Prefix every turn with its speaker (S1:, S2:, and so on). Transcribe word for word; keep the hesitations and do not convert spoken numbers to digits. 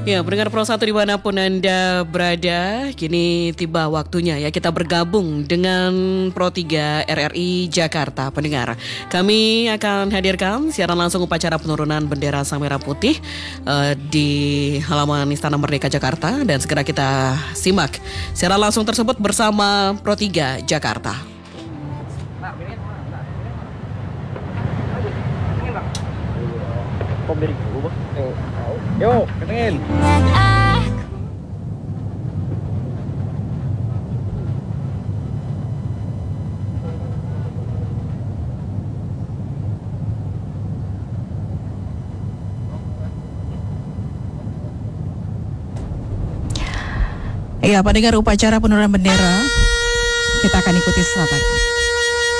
S1: Ya, pendengar Pro satu dimanapun Anda berada, kini tiba waktunya ya kita bergabung dengan Pro tiga R R I Jakarta. Pendengar, kami akan hadirkan siaran langsung upacara penurunan bendera Sang Merah Putih uh, di halaman Istana Merdeka Jakarta, dan segera kita simak siaran langsung tersebut bersama Pro tiga Jakarta.
S2: Yo, kenal.
S3: Iya, pendengar upacara penurunan bendera kita akan ikuti selatan.